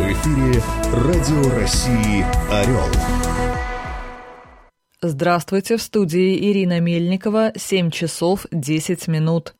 эфире Радио России «Орел». Здравствуйте, в студии Ирина Мельникова, 7 часов 10 минут.